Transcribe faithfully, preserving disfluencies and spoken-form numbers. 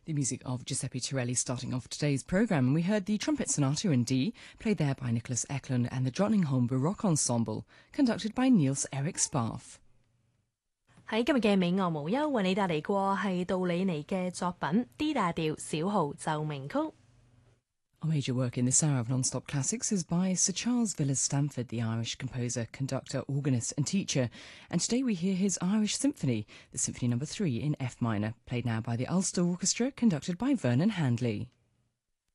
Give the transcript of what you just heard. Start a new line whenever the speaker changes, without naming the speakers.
The music of Giuseppe Torelli starting off today's programme, and we heard the Trumpet Sonata in D, played there by Nicholas Eklund, and the Drottningholm Baroque Ensemble, conducted by Niels Erik Sparf.
喺今日嘅美樂無憂為你帶嚟過係杜里尼嘅作品 D 大調小號奏鳴曲。
Our major work in this hour of non-stop classics is by Sir Charles Villiers Stanford, the Irish composer, conductor, organist and teacher. And today we hear his Irish Symphony, the Symphony number three in F minor, played now by the Ulster Orchestra, conducted by Vernon Handley.